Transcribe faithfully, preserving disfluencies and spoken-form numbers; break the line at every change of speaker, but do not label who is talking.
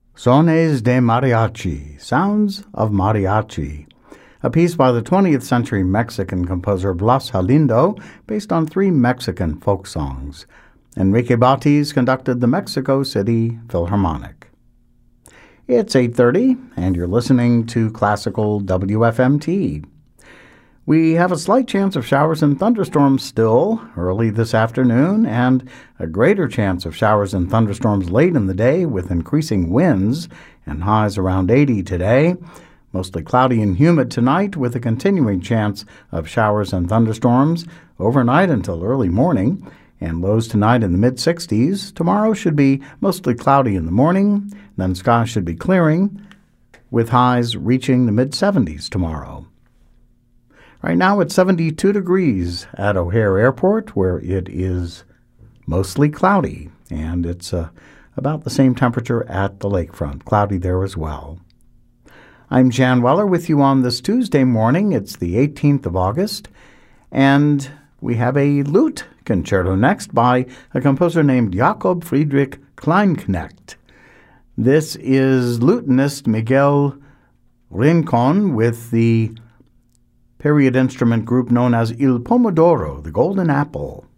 Sones de Mariachi, Sounds of Mariachi, a piece by the twentieth century Mexican composer Blas Galindo based on three Mexican folk songs. Enrique Batis conducted the Mexico City Philharmonic. It's eight thirty, and you're listening to Classical W F M T. We have a slight chance of showers and thunderstorms still early this afternoon, and a greater chance of showers and thunderstorms late in the day with increasing winds and highs around eighty today. Mostly cloudy and humid tonight with a continuing chance of showers and thunderstorms overnight until early morning, and lows tonight in the mid sixties. Tomorrow should be mostly cloudy in the morning, then skies should be clearing, with highs reaching the mid seventies tomorrow. Right now it's seventy-two degrees at O'Hare Airport, where it is mostly cloudy, and it's uh, about the same temperature at the lakefront, cloudy there as well. I'm Jan Weller with you on this Tuesday morning. It's the eighteenth of August, and we have a lute concerto next by a composer named Jakob Friedrich Kleinknecht. This is lutenist Miguel Rincon with the period instrument group known as Il Pomodoro, the Golden Apple.